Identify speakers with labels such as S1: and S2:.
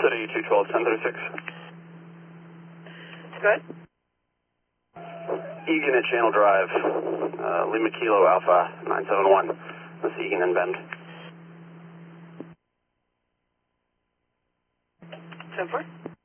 S1: City 212, 1036.
S2: Good.
S1: Egan at Channel Drive, Lima Kilo Alpha 971. This is Egan and Bend.
S2: 10-4.